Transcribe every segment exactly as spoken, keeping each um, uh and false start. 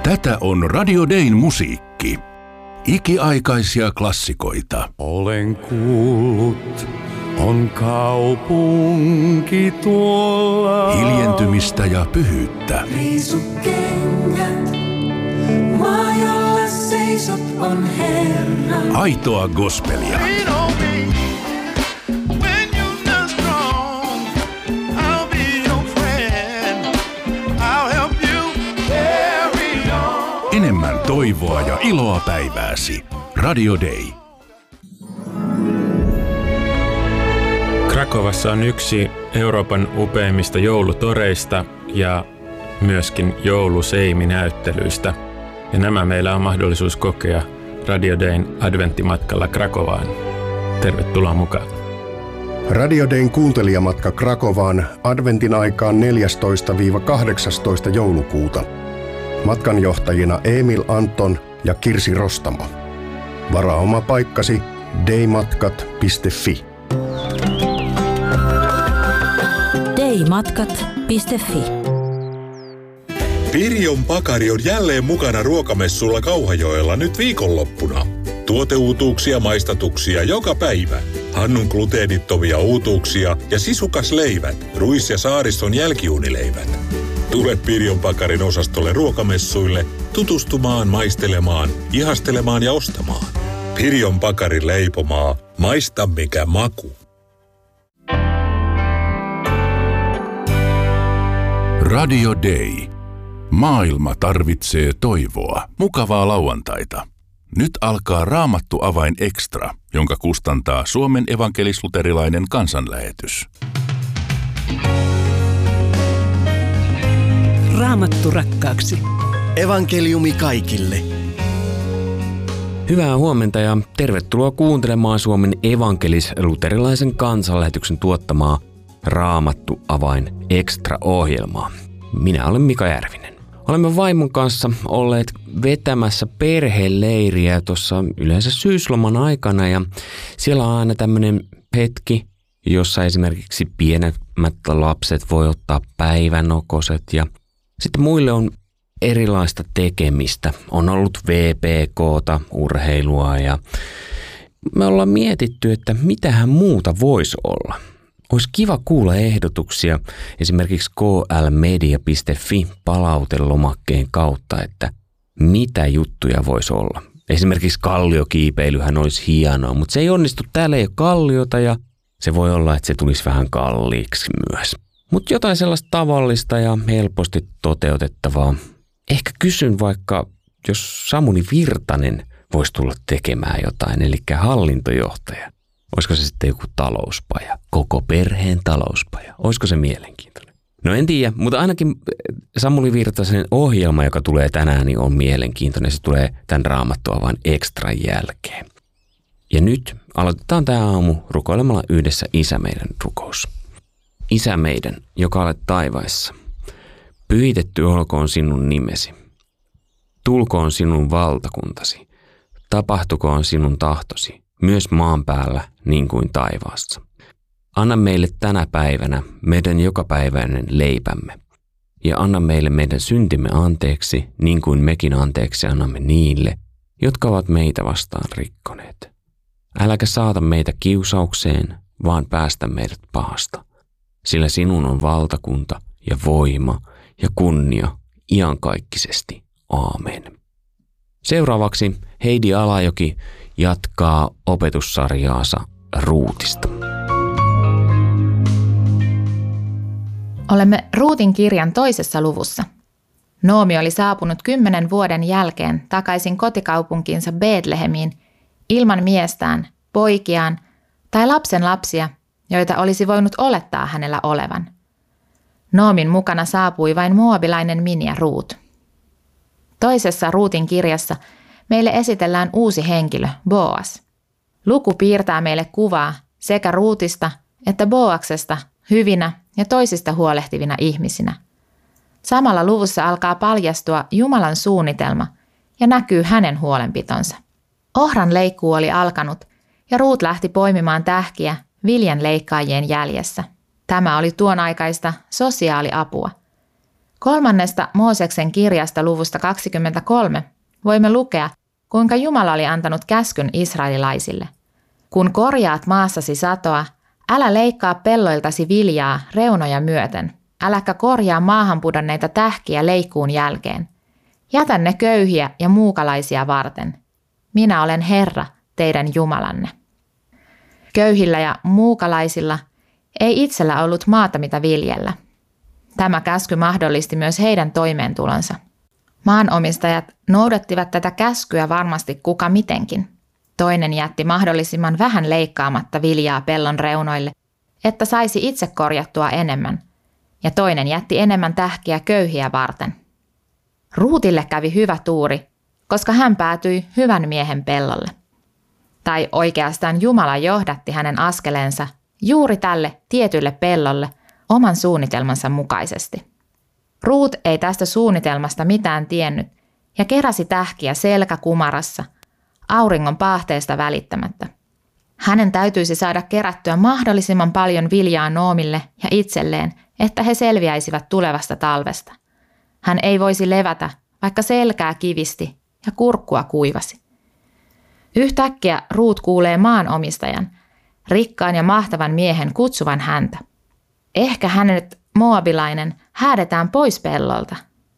Tätä on Radio Dayn musiikki. Ikiaikaisia klassikoita. Olen kuullut, on kaupunki tuolla. Hiljentymistä ja pyhyyttä. Riisukengät, maa jolla seisot on Herra. Aitoa gospelia. Enemmän toivoa ja iloa päivääsi. Radio Day. Krakovassa on yksi Euroopan upeimmista joulutoreista ja myöskin jouluseiminäyttelyistä. Ja nämä meillä on mahdollisuus kokea Radio Dayn adventtimatkalla Krakovaan. Tervetuloa mukaan. Radio Dayn kuuntelijamatka Krakovaan adventin aikaan neljästoista kahdeksastoista joulukuuta. Matkanjohtajina Emil Anton ja Kirsi Rostamo. Varaa oma paikkasi daymatkat piste fi. daymatkat piste fi. Pirjon Pakari on jälleen mukana ruokamessulla Kauhajoella nyt viikonloppuna. Tuoteuutuuksia, maistatuksia joka päivä. Hannun gluteenittomia uutuuksia ja sisukasleivät, ruis- ja saariston jälkiuunileivät. Tule Pirjon Pakarin osastolle ruokamessuille tutustumaan, maistelemaan, ihastelemaan ja ostamaan. Pirjon Pakarin leipomaa. Maista mikä maku. Radio Day. Maailma tarvitsee toivoa. Mukavaa lauantaita. Nyt alkaa Raamattu avain extra, jonka kustantaa Suomen evankelis-luterilainen kansanlähetys. Raamattu rakkaaksi. Evankeliumi kaikille. Hyvää huomenta ja tervetuloa kuuntelemaan Suomen evankelis-luterilaisen kansanlähetyksen tuottamaa Raamattu avain extra-ohjelmaa. Minä olen Mika Järvinen. Olemme vaimon kanssa olleet vetämässä perheleiriä tuossa yleensä syysloman aikana ja siellä on aina tämmöinen hetki, jossa esimerkiksi pienemmät lapset voi ottaa päivänokoset ja sitten muille on erilaista tekemistä. On ollut V P K:ta, urheilua ja me ollaan mietitty, että mitähän muuta voisi olla. Olisi kiva kuulla ehdotuksia esimerkiksi k l media piste fi palautelomakkeen kautta, että mitä juttuja voisi olla. Esimerkiksi kalliokiipeilyhän olisi hienoa, mutta se ei onnistu. Täällä ei ole kalliota ja se voi olla, että se tulisi vähän kalliiksi myös. Mutta jotain sellaista tavallista ja helposti toteutettavaa. Ehkä kysyn vaikka, jos Samuli Virtanen voisi tulla tekemään jotain, eli hallintojohtaja. Olisiko se sitten joku talouspaja, koko perheen talouspaja? Olisiko se mielenkiintoinen? No en tiedä, mutta ainakin Samuli Virtasen ohjelma, joka tulee tänään, niin on mielenkiintoinen. Se tulee tämän Raamattua vain ekstran jälkeen. Ja nyt aloitetaan tämä aamu rukoilemalla yhdessä Isä meidän rukous. Isä meidän, joka olet taivaissa, pyhitetty olkoon sinun nimesi. Tulkoon sinun valtakuntasi, tapahtukoon sinun tahtosi, myös maan päällä niin kuin taivaassa. Anna meille tänä päivänä meidän jokapäiväinen leipämme, ja anna meille meidän syntimme anteeksi, niin kuin mekin anteeksi annamme niille, jotka ovat meitä vastaan rikkoneet. Äläkä saata meitä kiusaukseen, vaan päästä meidät pahasta. Sillä sinun on valtakunta ja voima ja kunnia iankaikkisesti. Aamen. Seuraavaksi Heidi Alajoki jatkaa opetussarjaansa Ruutista. Olemme Ruutin kirjan toisessa luvussa. Noomi oli saapunut kymmenen vuoden jälkeen takaisin kotikaupunkiinsa Betlehemiin ilman miestään, poikiaan tai lapsen lapsia, joita olisi voinut olettaa hänellä olevan. Noomin mukana saapui vain moabilainen Minja Ruut. Toisessa Ruutin kirjassa meille esitellään uusi henkilö, Boas. Luku piirtää meille kuvaa sekä Ruutista että Boaksesta hyvinä ja toisista huolehtivina ihmisinä. Samalla luvussa alkaa paljastua Jumalan suunnitelma ja näkyy hänen huolenpitonsa. Ohran leikkuu oli alkanut ja Ruut lähti poimimaan tähkiä viljan leikkaajien jäljessä. Tämä oli tuon aikaista sosiaaliapua. Kolmannesta Mooseksen kirjasta luvusta kaksikymmentäkolme voimme lukea, kuinka Jumala oli antanut käskyn israelilaisille. Kun korjaat maassasi satoa, älä leikkaa pelloiltasi viljaa reunoja myöten, äläkä korjaa maahan pudonneita tähkiä leikkuun jälkeen. Jätä ne köyhiä ja muukalaisia varten. Minä olen Herra, teidän Jumalanne. Köyhillä ja muukalaisilla ei itsellä ollut maata mitä viljellä. Tämä käsky mahdollisti myös heidän toimeentulonsa. Maanomistajat noudattivat tätä käskyä varmasti kuka mitenkin. Toinen jätti mahdollisimman vähän leikkaamatta viljaa pellon reunoille, että saisi itse korjattua enemmän, ja toinen jätti enemmän tähkiä köyhiä varten. Ruutille kävi hyvä tuuri, koska hän päätyi hyvän miehen pellolle. Tai oikeastaan Jumala johdatti hänen askeleensa juuri tälle tietylle pellolle oman suunnitelmansa mukaisesti. Ruut ei tästä suunnitelmasta mitään tiennyt ja keräsi tähkiä selkäkumarassa, auringon paahteesta välittämättä. Hänen täytyisi saada kerättyä mahdollisimman paljon viljaa Noomille ja itselleen, että he selviäisivät tulevasta talvesta. Hän ei voisi levätä, vaikka selkää kivisti ja kurkkua kuivasi. Yhtäkkiä Ruut kuulee maanomistajan, rikkaan ja mahtavan miehen kutsuvan häntä. Ehkä hänet, moabilainen, häädetään pois pellolta.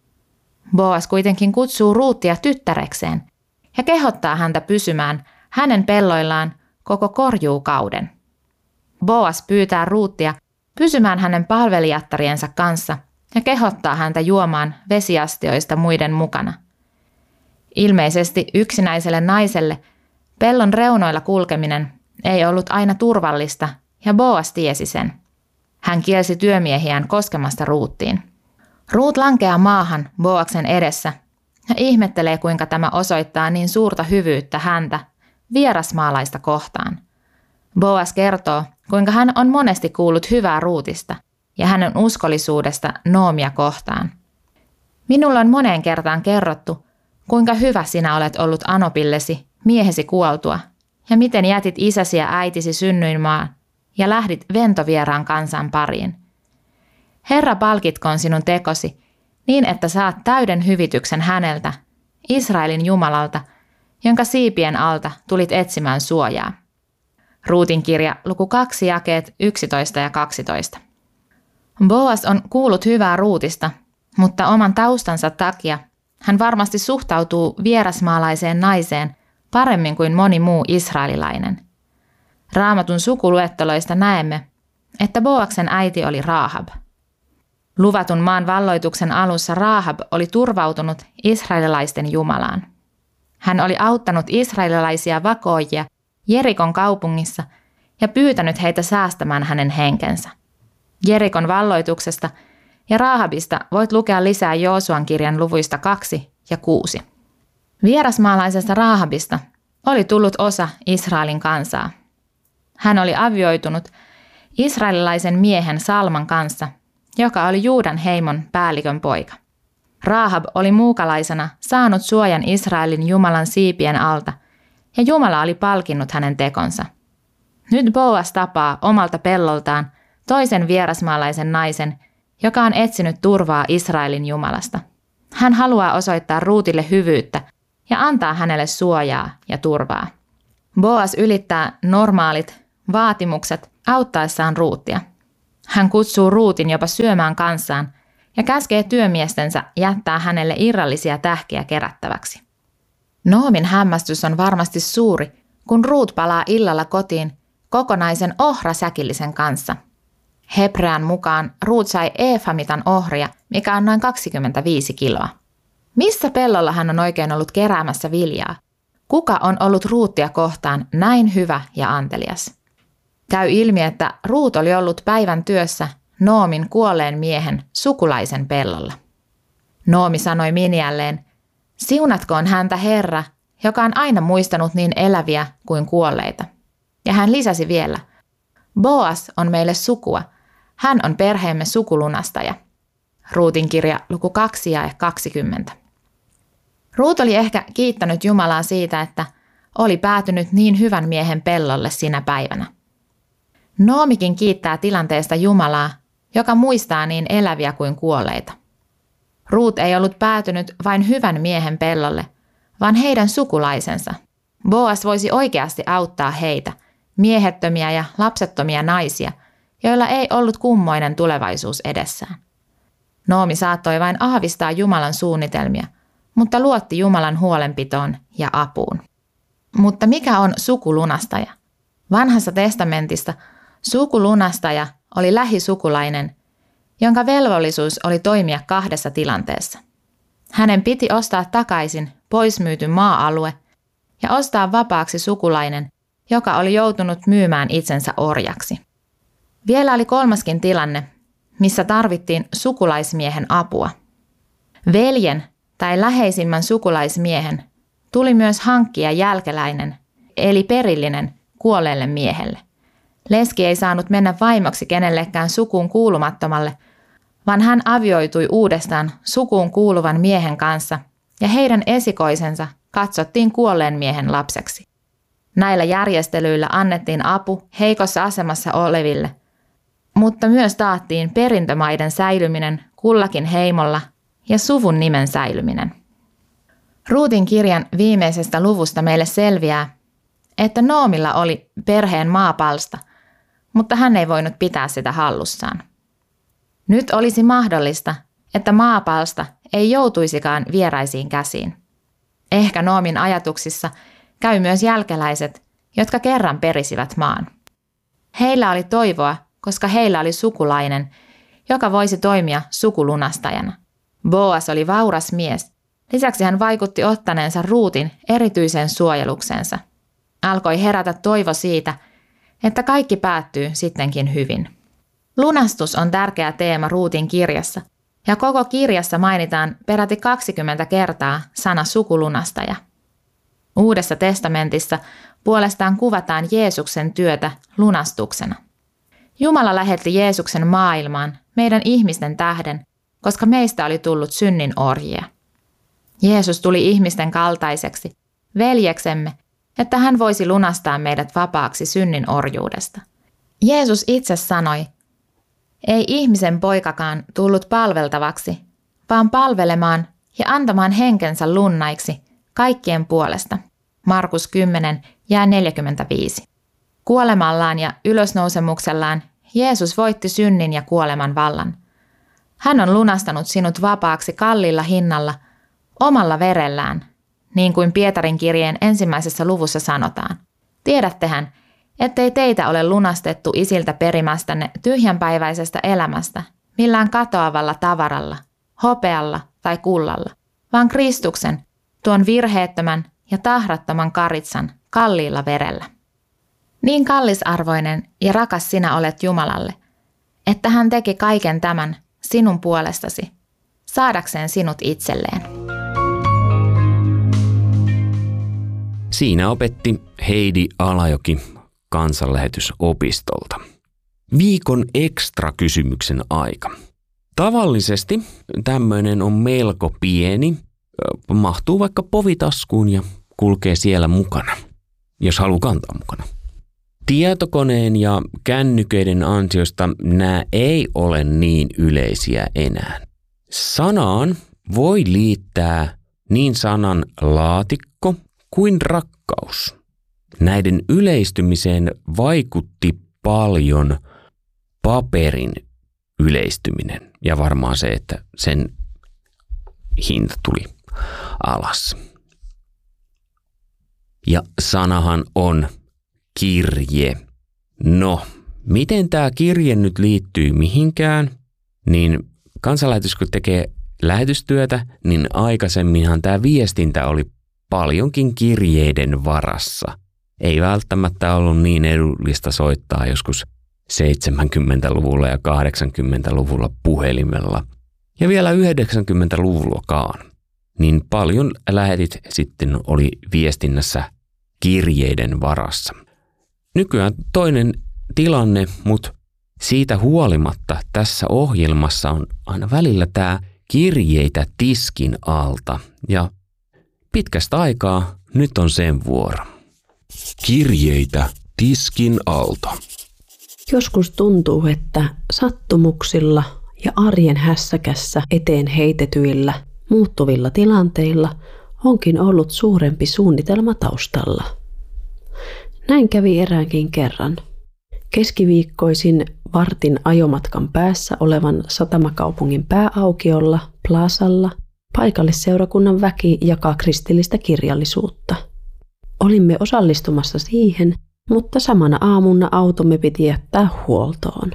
Boas kuitenkin kutsuu Ruutia tyttärekseen ja kehottaa häntä pysymään hänen pelloillaan koko korjuukauden. Boas pyytää Ruutia pysymään hänen palvelijattariensa kanssa ja kehottaa häntä juomaan vesiastioista muiden mukana. Ilmeisesti yksinäiselle naiselle pellon reunoilla kulkeminen ei ollut aina turvallista ja Boas tiesi sen. Hän kielsi työmiehiään koskemasta Ruuttiin. Ruut lankeaa maahan Boaksen edessä ja ihmettelee, kuinka tämä osoittaa niin suurta hyvyyttä häntä, vierasmaalaista kohtaan. Boas kertoo, kuinka hän on monesti kuullut hyvää Ruutista ja hänen uskollisuudesta Noomia kohtaan. Minulle on moneen kertaan kerrottu, kuinka hyvä sinä olet ollut anopillesi, miehesi kuoltua, ja miten jätit isäsi ja äitisi synnyinmaan ja lähdit ventovieraan kansan pariin. Herra palkitkoon sinun tekosi, niin että saat täyden hyvityksen häneltä, Israelin Jumalalta, jonka siipien alta tulit etsimään suojaa. Ruutin kirja, luku kaksi, jakeet yksitoista ja kaksitoista. Boas on kuullut hyvää Ruutista, mutta oman taustansa takia hän varmasti suhtautuu vierasmaalaiseen naiseen paremmin kuin moni muu israelilainen. Raamatun sukuluetteloista näemme, että Boaksen äiti oli Raahab. Luvatun maan valloituksen alussa Raahab oli turvautunut israelilaisten Jumalaan. Hän oli auttanut israelilaisia vakoojia Jerikon kaupungissa ja pyytänyt heitä säästämään hänen henkensä. Jerikon valloituksesta ja Raahabista voit lukea lisää Joosuan kirjan luvuista kaksi ja kuusi. Vierasmaalaisesta Raahabista oli tullut osa Israelin kansaa. Hän oli avioitunut israelilaisen miehen Salman kanssa, joka oli Juudan heimon päällikön poika. Raahab oli muukalaisena saanut suojan Israelin Jumalan siipien alta, ja Jumala oli palkinnut hänen tekonsa. Nyt Boas tapaa omalta pelloltaan toisen vierasmaalaisen naisen, joka on etsinyt turvaa Israelin Jumalasta. Hän haluaa osoittaa Ruutille hyvyyttä ja antaa hänelle suojaa ja turvaa. Boas ylittää normaalit vaatimukset auttaessaan Ruutia. Hän kutsuu Ruutin jopa syömään kanssaan ja käskee työmiestensä jättää hänelle irrallisia tähkiä kerättäväksi. Noomin hämmästys on varmasti suuri, kun Ruut palaa illalla kotiin kokonaisen ohrasäkillisen kanssa. Hebrean mukaan Ruut sai eefamitan ohria, mikä on noin kaksikymmentäviisi kiloa. Missä pellolla hän on oikein ollut keräämässä viljaa? Kuka on ollut Ruutia kohtaan näin hyvä ja antelias? Käy ilmi, että Ruut oli ollut päivän työssä Noomin kuolleen miehen sukulaisen pellolla. Noomi sanoi miniälleen, siunatkoon häntä Herra, joka on aina muistanut niin eläviä kuin kuolleita. Ja hän lisäsi vielä, Boas on meille sukua, hän on perheemme sukulunastaja. Ruutin kirja luku kaksi ja kaksikymmentä. Ruut oli ehkä kiittänyt Jumalaa siitä, että oli päätynyt niin hyvän miehen pellolle sinä päivänä. Noomikin kiittää tilanteesta Jumalaa, joka muistaa niin eläviä kuin kuolleita. Ruut ei ollut päätynyt vain hyvän miehen pellolle, vaan heidän sukulaisensa. Boas voisi oikeasti auttaa heitä, miehettömiä ja lapsettomia naisia, joilla ei ollut kummoinen tulevaisuus edessään. Noomi saattoi vain aavistaa Jumalan suunnitelmia, mutta luotti Jumalan huolenpitoon ja apuun. Mutta mikä on sukulunastaja? Vanhassa testamentissa sukulunastaja oli lähisukulainen, jonka velvollisuus oli toimia kahdessa tilanteessa. Hänen piti ostaa takaisin poismyyty maa-alue ja ostaa vapaaksi sukulainen, joka oli joutunut myymään itsensä orjaksi. Vielä oli kolmaskin tilanne, missä tarvittiin sukulaismiehen apua. Veljen tai läheisimmän sukulaismiehen tuli myös hankkia jälkeläinen, eli perillinen, kuolleelle miehelle. Leski ei saanut mennä vaimoksi kenellekään sukuun kuulumattomalle, vaan hän avioitui uudestaan sukuun kuuluvan miehen kanssa ja heidän esikoisensa katsottiin kuolleen miehen lapseksi. Näillä järjestelyillä annettiin apu heikossa asemassa oleville, mutta myös taattiin perintömaiden säilyminen kullakin heimolla ja suvun nimen säilyminen. Ruutin kirjan viimeisestä luvusta meille selviää, että Noomilla oli perheen maapalsta, mutta hän ei voinut pitää sitä hallussaan. Nyt olisi mahdollista, että maapalsta ei joutuisikaan vieraisiin käsiin. Ehkä Noomin ajatuksissa käy myös jälkeläiset, jotka kerran perisivät maan. Heillä oli toivoa, koska heillä oli sukulainen, joka voisi toimia sukulunastajana. Boas oli vauras mies. Lisäksi hän vaikutti ottaneensa Ruutin erityiseen suojeluksensa. Alkoi herätä toivo siitä, että kaikki päättyy sittenkin hyvin. Lunastus on tärkeä teema Ruutin kirjassa, ja koko kirjassa mainitaan peräti kaksikymmentä kertaa sana sukulunastaja. Uudessa testamentissa puolestaan kuvataan Jeesuksen työtä lunastuksena. Jumala lähetti Jeesuksen maailmaan meidän ihmisten tähden, koska meistä oli tullut synnin orjia. Jeesus tuli ihmisten kaltaiseksi, veljeksemme, että hän voisi lunastaa meidät vapaaksi synnin orjuudesta. Jeesus itse sanoi, ei ihmisen poikakaan tullut palveltavaksi, vaan palvelemaan ja antamaan henkensä lunnaiksi kaikkien puolesta. Markus kymmenen ja neljäkymmentäviisi. Kuolemallaan ja ylösnousemuksellaan Jeesus voitti synnin ja kuoleman vallan. Hän on lunastanut sinut vapaaksi kalliilla hinnalla, omalla verellään, niin kuin Pietarin kirjeen ensimmäisessä luvussa sanotaan. Tiedättehän, ettei teitä ole lunastettu isiltä perimästänne tyhjänpäiväisestä elämästä, millään katoavalla tavaralla, hopealla tai kullalla, vaan Kristuksen, tuon virheettömän ja tahrattoman karitsan kalliilla verellä. Niin kallisarvoinen ja rakas sinä olet Jumalalle, että hän teki kaiken tämän sinun puolestasi, saadakseen sinut itselleen. Siinä opetti Heidi Alajoki Kansanlähetysopistolta. Viikon ekstra kysymyksen aika. Tavallisesti tämmöinen on melko pieni, mahtuu vaikka povitaskuun ja kulkee siellä mukana, jos haluaa kantaa mukana. Tietokoneen ja kännyköiden ansiosta nämä ei ole niin yleisiä enää. Sanaan voi liittää niin sanan laatikko kuin rakkaus. Näiden yleistymiseen vaikutti paljon paperin yleistyminen ja varmaan se, että sen hinta tuli alas. Ja sanahan on kirje. No, miten tämä kirje nyt liittyy mihinkään, niin Kansanlähetys kun tekee lähetystyötä, niin aikaisemminhan tämä viestintä oli paljonkin kirjeiden varassa. Ei välttämättä ollut niin edullista soittaa joskus seitsemänkymmentäluvulla ja kahdeksankymmentäluvulla puhelimella. Ja vielä yhdeksänkymmentäluvullakaan. Niin paljon lähetit sitten oli viestinnässä kirjeiden varassa. Nykyään toinen tilanne, mutta siitä huolimatta tässä ohjelmassa on aina välillä tämä kirjeitä tiskin alta. Ja pitkästä aikaa nyt on sen vuoro. Kirjeitä tiskin alta. Joskus tuntuu, että sattumuksilla ja arjen hässäkässä eteen heitetyillä, muuttuvilla tilanteilla onkin ollut suurempi suunnitelma taustalla. Näin kävi eräänkin kerran. Keskiviikkoisin vartin ajomatkan päässä olevan satamakaupungin pääaukiolla, Plazalla, paikallisseurakunnan väki jakaa kristillistä kirjallisuutta. Olimme osallistumassa siihen, mutta samana aamuna automme piti jättää huoltoon.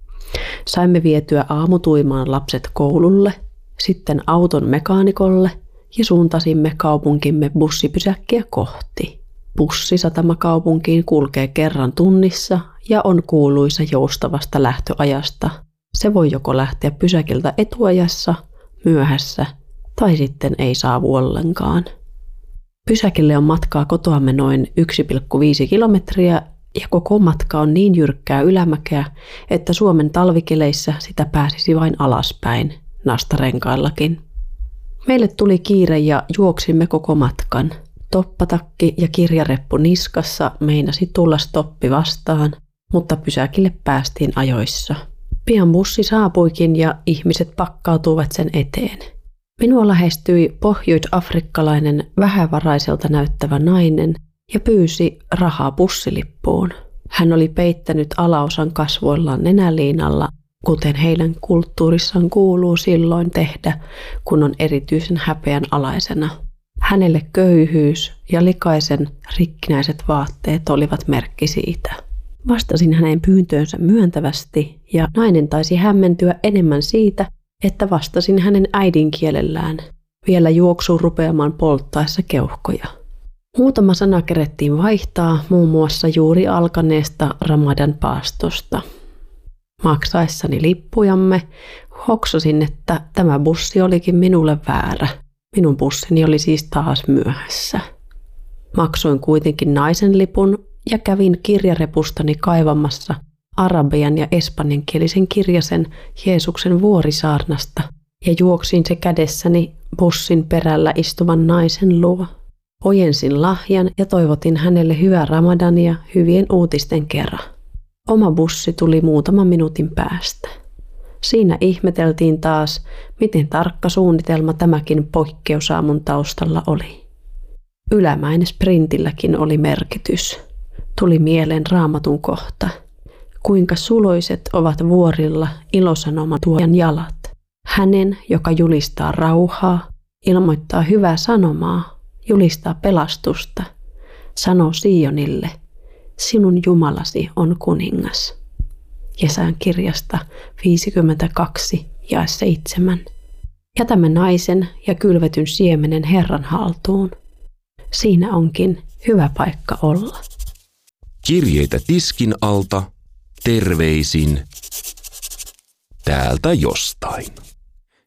Saimme vietyä aamutuimaan lapset koululle, sitten auton mekaanikolle ja suuntasimme kaupunkimme bussipysäkkiä kohti. Bussi satamakaupunkiin kulkee kerran tunnissa ja on kuuluisa joustavasta lähtöajasta. Se voi joko lähteä pysäkiltä etuajassa, myöhässä tai sitten ei saavu ollenkaan. Pysäkille on matkaa kotoamme noin yksi pilkku viisi kilometriä ja koko matka on niin jyrkkää ylämäkeä, että Suomen talvikeleissä sitä pääsisi vain alaspäin, nastarenkaillakin. Meille tuli kiire ja juoksimme koko matkan. Toppatakki ja kirjareppu niskassa meinasi tulla stoppi vastaan, mutta pysäkille päästiin ajoissa. Pian bussi saapuikin ja ihmiset pakkautuivat sen eteen. Minua lähestyi pohjois-afrikkalainen vähävaraiselta näyttävä nainen ja pyysi rahaa bussilippuun. Hän oli peittänyt alaosan kasvoillaan nenäliinalla, kuten heidän kulttuurissaan kuuluu silloin tehdä, kun on erityisen häpeän alaisena. Hänelle köyhyys ja likaisen rikkinäiset vaatteet olivat merkki siitä. Vastasin hänen pyyntöönsä myöntävästi ja nainen taisi hämmentyä enemmän siitä, että vastasin hänen äidinkielellään. Vielä juoksuu rupeamaan polttaessa keuhkoja. Muutama sana kerettiin vaihtaa muun muassa juuri alkaneesta Ramadan paastosta. Maksaessani lippujamme hoksasin, että tämä bussi olikin minulle väärä. Minun bussini oli siis taas myöhässä. Maksoin kuitenkin naisen lipun ja kävin kirjarepustani kaivamassa arabian ja espanjankielisen kirjasen Jeesuksen vuorisaarnasta ja juoksin se kädessäni bussin perällä istuvan naisen luo. Ojensin lahjan ja toivotin hänelle hyvää Ramadania hyvien uutisten kerran. Oma bussi tuli muutaman minuutin päästä. Siinä ihmeteltiin taas, miten tarkka suunnitelma tämäkin poikkeusaamun taustalla oli. Ylämäen sprintilläkin oli merkitys. Tuli mieleen Raamatun kohta. Kuinka suloiset ovat vuorilla ilosanoma tuojan jalat. Hänen, joka julistaa rauhaa, ilmoittaa hyvää sanomaa, julistaa pelastusta, sanoo Sionille, sinun Jumalasi on kuningas. Jesajan kirjasta viisikymmentäkaksi ja seitsemän. Jätämme naisen ja kylvetyn siemenen Herran haltuun. Siinä onkin hyvä paikka olla. Kirjeitä tiskin alta, terveisin täältä jostain.